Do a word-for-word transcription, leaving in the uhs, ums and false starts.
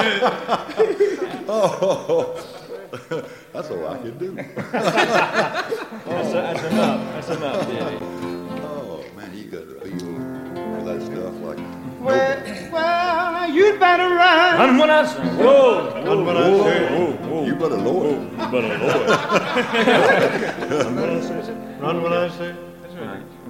Oh, that's all I can do. That's, that's enough. That's enough, Diddy. Oh, man, you got to feel for that stuff like Well, nobody. well, you'd better run. Run when I say. Whoa, Run when I Whoa, say. whoa, whoa. You better lower it. You better lower it. Run when I say. Run when I say. That's right.